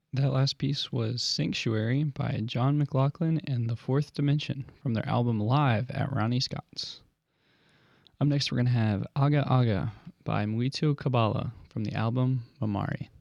That last piece was Sanctuary by John McLaughlin and the Fourth Dimension from their album Live at Ronnie Scott's. Up next, we're going to have Aga Aga by Muito Kabbalah from the album Mamari.